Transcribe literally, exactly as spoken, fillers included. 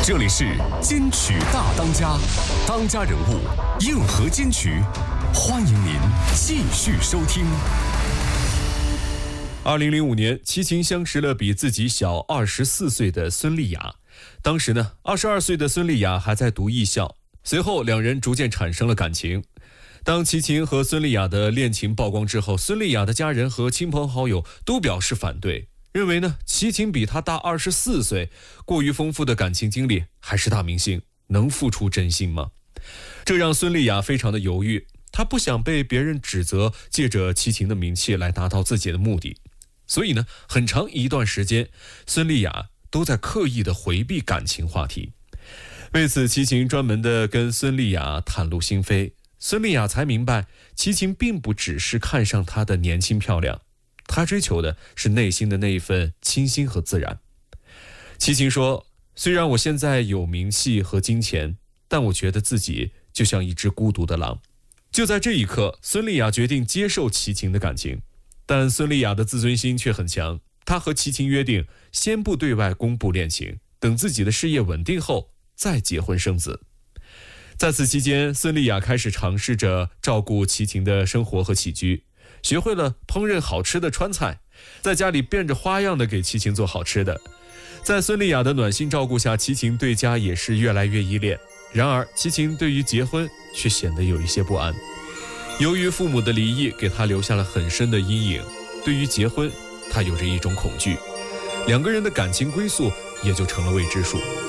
这里是金曲大当家，当家人物硬核金曲，欢迎您继续收听。 二零零五年，齐秦相识了比自己小二十四岁的孙俪雅。当时呢，二十二岁的孙俪雅还在读艺校。随后，两人逐渐产生了感情。当齐秦和孙俪雅的恋情曝光之后，孙俪雅的家人和亲朋好友都表示反对，认为呢，齐秦比她大二十四岁，过于丰富的感情经历，还是大明星，能付出真心吗？这让孙俪雅非常的犹豫，她不想被别人指责，借着齐秦的名气来达到自己的目的。所以呢，很长一段时间，孙俪雅都在刻意的回避感情话题。为此，齐秦专门的跟孙俪雅袒露心扉，孙俪雅才明白，齐秦并不只是看上她的年轻漂亮，他追求的是内心的那一份清新和自然。齐秦说，虽然我现在有名气和金钱，但我觉得自己就像一只孤独的狼。就在这一刻，孙俪雅决定接受齐秦的感情，但孙俪雅的自尊心却很强，她和齐秦约定，先不对外公布恋情，等自己的事业稳定后再结婚生子。在此期间，孙俪雅开始尝试着照顾齐秦的生活和起居，学会了烹饪好吃的川菜，在家里变着花样的给齐秦做好吃的。在孙俪雅的暖心照顾下，齐秦对家也是越来越依恋。然而，齐秦对于结婚却显得有一些不安。由于父母的离异，给他留下了很深的阴影，对于结婚，他有着一种恐惧。两个人的感情归宿也就成了未知数。